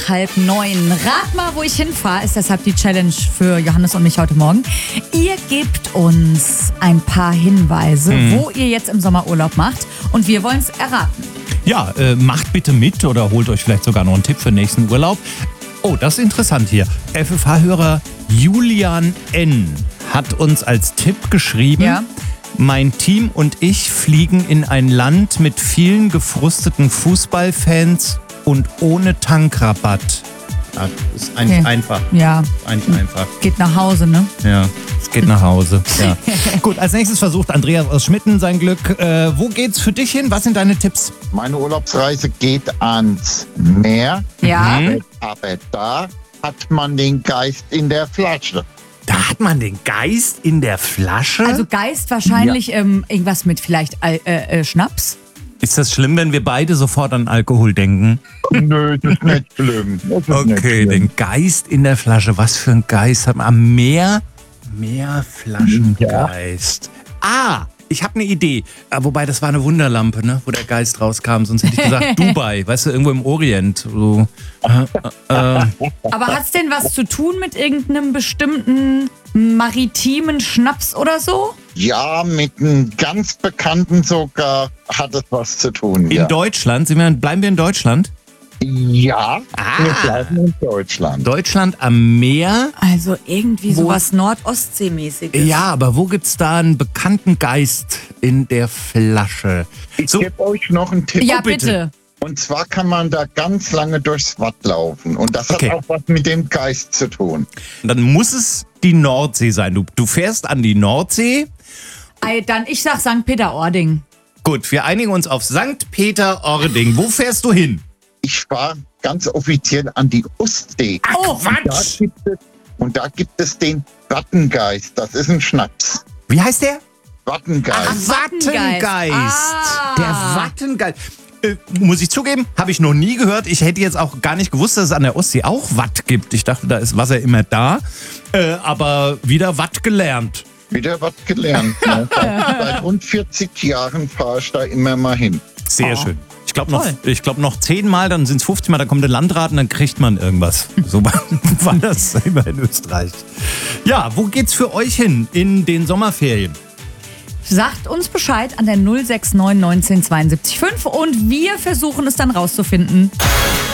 8:30. Rat mal, wo ich hinfahre, ist deshalb die Challenge für Johannes und mich heute Morgen. Ihr gebt uns ein paar Hinweise, wo ihr jetzt im Sommerurlaub macht und wir wollen es erraten. Ja, macht bitte mit oder holt euch vielleicht sogar noch einen Tipp für den nächsten Urlaub. Oh, das ist interessant hier. FFH-Hörer Julian N. hat uns als Tipp geschrieben, Ja. Mein Team und ich fliegen in ein Land mit vielen gefrusteten Fußballfans und ohne Tankrabatt. Das ist eigentlich einfach. Ja, Eigentlich einfach. geht nach Hause, ne? Ja, es geht nach Hause. Ja. Gut, als nächstes versucht Andreas aus Schmitten sein Glück. Wo geht's für dich hin? Was sind deine Tipps? Meine Urlaubsreise geht ans Meer, Ja. aber da hat man den Geist in der Flasche. Da hat man den Geist in der Flasche? Also Geist wahrscheinlich irgendwas mit vielleicht Schnaps. Ist das schlimm, wenn wir beide sofort an Alkohol denken? Nö, das ist nicht schlimm. Das ist nicht Okay, schlimm. den Geist in der Flasche. Was für ein Geist hat man? Am Meer? Meerflaschengeist. Ah, ich habe eine Idee. Wobei, das war eine Wunderlampe, ne? Wo der Geist rauskam. Sonst hätte ich gesagt Dubai, weißt du, irgendwo im Orient. So. Aber hat's denn was zu tun mit irgendeinem bestimmten maritimen Schnaps oder so? Ja, mit einem ganz Bekannten sogar hat es was zu tun. In Deutschland? Bleiben wir in Deutschland? Ja, wir bleiben in Deutschland. Deutschland am Meer? Also irgendwie sowas Nord-Ostsee-mäßiges. Ja, aber wo gibt's da einen bekannten Geist in der Flasche? Ich gebe euch noch einen Tipp. Ja, bitte. Und zwar kann man da ganz lange durchs Watt laufen. Und das Okay. hat auch was mit dem Geist zu tun. Dann muss es die Nordsee sein. Du fährst an die Nordsee. Dann, ich sag St. Peter-Ording. Gut, wir einigen uns auf St. Peter-Ording. Wo fährst du hin? Ich fahre ganz offiziell an die Ostsee. Oh, Und da gibt es den Wattengeist. Das ist ein Schnaps. Wie heißt der? Wattengeist. Wattengeist. Ah. Der Wattengeist. Muss ich zugeben, habe ich noch nie gehört. Ich hätte jetzt auch gar nicht gewusst, dass es an der Ostsee auch Watt gibt. Ich dachte, da ist Wasser immer da. Aber wieder Watt gelernt. Wieder was gelernt. Ne? Seit rund 40 Jahren fahre ich da immer mal hin. Sehr schön. Ich glaube noch 10 Mal, dann sind es 50 Mal, dann kommt der Landrat und dann kriegt man irgendwas. So war das immer in Österreich. Ja, wo geht's für euch hin in den Sommerferien? Sagt uns Bescheid an der 069 19 72 5 und wir versuchen es dann rauszufinden.